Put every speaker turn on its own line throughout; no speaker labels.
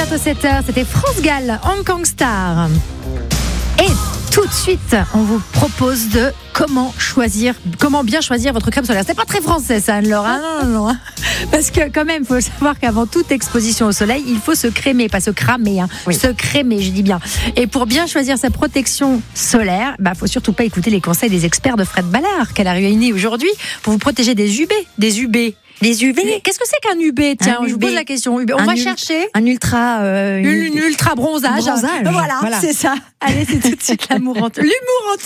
bientôt 7h. C'était France Gall, Hong Kong Star. Et tout de suite, on vous propose de comment bien choisir votre crème solaire. C'est pas très français ça, Anne-Laure. Non. Parce que quand même, il faut savoir qu'avant toute exposition au soleil, il faut se crémer, pas se cramer. Oui. Se crémer, je dis bien. Et pour bien choisir sa protection solaire, faut surtout pas écouter les conseils des experts de Fred Ballard qu'elle a réunis aujourd'hui pour vous protéger des UV. Des UV. Qu'est-ce que c'est qu'un UV? Tiens, je vous pose la question. On va chercher
un ultra
une ultra bronzage. Voilà, c'est ça. Allez, c'est tout de suite l'humour en tube.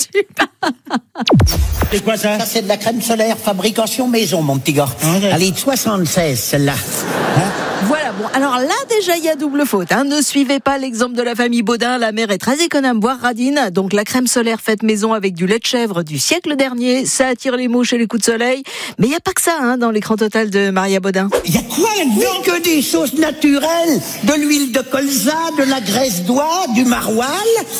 C'est quoi ça?
Ça, c'est de la crème solaire fabrication maison, mon petit gars.
Okay.
Elle est de 76, celle-là.
Voilà, bon, alors là, déjà, il y a double faute. Ne suivez pas l'exemple de la famille Baudin. La mère est très économe, voire radine. Donc, la crème solaire faite maison avec du lait de chèvre du siècle dernier, ça attire les mouches et les coups de soleil. Mais il n'y a pas que ça, dans l'écran total de Maria Baudin.
Il y a quoi là-dedans? Que des choses naturelles. De l'huile de colza, de la graisse d'oie, du maroilles,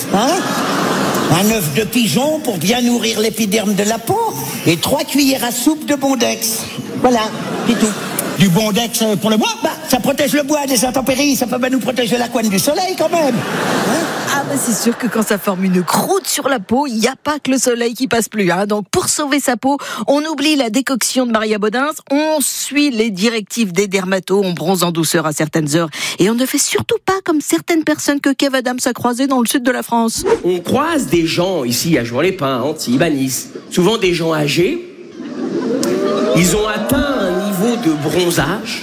un œuf de pigeon pour bien nourrir l'épiderme de la peau et 3 cuillères à soupe de Bondex. Voilà, c'est tout.
Du Bondex pour le bois?
Ça protège le bois des intempéries, ça peut nous protéger la couenne du soleil quand même.
C'est sûr que quand ça forme une croûte sur la peau, il n'y a pas que le soleil qui passe plus. Donc pour sauver sa peau, on oublie la décoction de Maria Baudin, on suit les directives des dermatos, on bronze en douceur à certaines heures et on ne fait surtout pas comme certaines personnes que Kev Adams a croisées dans le sud de la France.
On croise des gens ici à Jouan-les-Pins, Antibes, à Nice, souvent des gens âgés. Ils ont atteint un niveau de bronzage.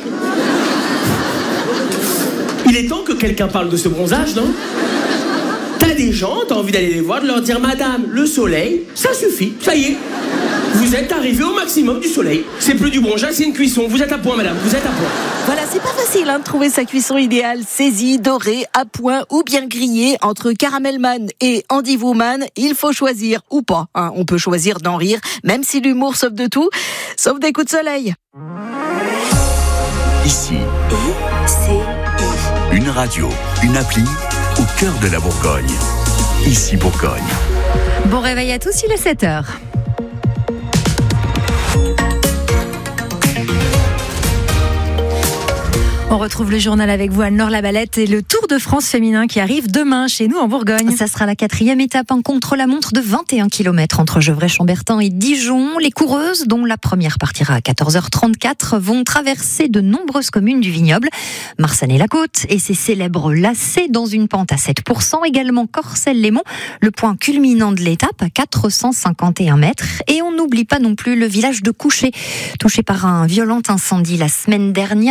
Il est temps que quelqu'un parle de ce bronzage, non? T'as des gens, t'as envie d'aller les voir, de leur dire: Madame, le soleil, ça suffit, ça y est. Vous êtes arrivé au maximum du soleil. C'est plus du bronzage, c'est une cuisson. Vous êtes à point, madame, vous êtes à point.
Voilà, c'est pas facile de trouver sa cuisson idéale. Saisie, dorée, à point ou bien grillée. Entre Caramelman et Andy Woman, il faut choisir ou pas. On peut choisir d'en rire, même si l'humour sauve de tout, sauf des coups de soleil.
Ici, une radio, une appli au cœur de la Bourgogne. Ici Bourgogne.
Bon réveil à tous, il est 7h. On retrouve le journal avec vous, Anne-Laure Labalette, et le Tour de France féminin qui arrive demain chez nous en Bourgogne.
Ça sera la 4e étape, un contre-la-montre de 21 km entre Gevrey-Chambertin et Dijon. Les coureuses, dont la première partira à 14h34, vont traverser de nombreuses communes du vignoble. Marsanne-et-la-Côte et ses célèbres lacets dans une pente à 7%. Également Corcelles-les-Monts, le point culminant de l'étape à 451 mètres. Et on n'oublie pas non plus le village de Couchet, touché par un violent incendie la semaine dernière.